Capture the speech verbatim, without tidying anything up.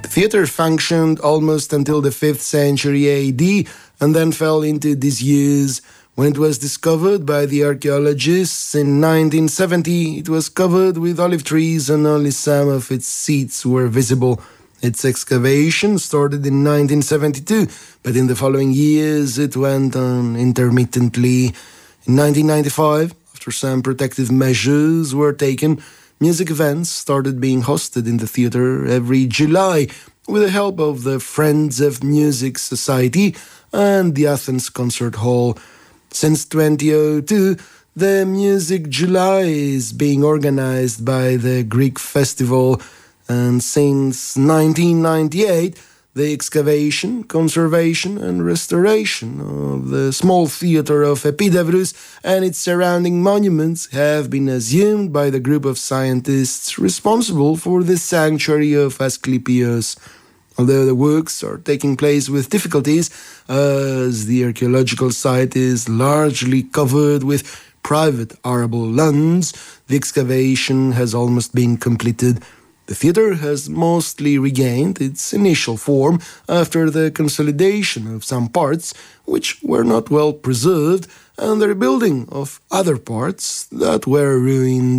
theatre functioned almost until the fifth century A D and then fell into disuse. When it was discovered by the archaeologists in nineteen seventy, it was covered with olive trees and only some of its seats were visible. Its excavation started in nineteen seventy-two, but in the following years it went on intermittently. In nineteen ninety-five, after some protective measures were taken, music events started being hosted in the theatre every July with the help of the Friends of Music Society and the Athens Concert Hall. Since twenty oh two, the Music July is being organized by the Greek Festival, and since nineteen ninety-eight, the excavation, conservation and restoration of the small theatre of Epidavros and its surrounding monuments have been assumed by the group of scientists responsible for the sanctuary of Asclepios. Although the works are taking place with difficulties, as the archaeological site is largely covered with private arable lands, the excavation has almost been completed. The theatre has mostly regained its initial form after the consolidation of some parts which were not well preserved and the rebuilding of other parts that were ruined.